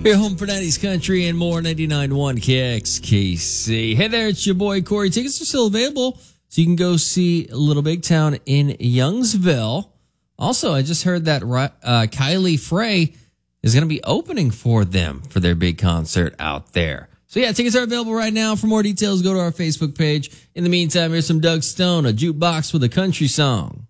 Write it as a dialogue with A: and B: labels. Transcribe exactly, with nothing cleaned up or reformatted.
A: Your home for nineties country and more, ninety-nine point one K X K C. Hey there, it's your boy Corey. Tickets are still available, so you can go see Little Big Town in Youngsville. Also, I just heard that uh, Kylie Frey is going to be opening for them for their big concert out there. So yeah, tickets are available right now. For more details, go to our Facebook page. In the meantime, here's some Doug Stone, a jukebox with a country song.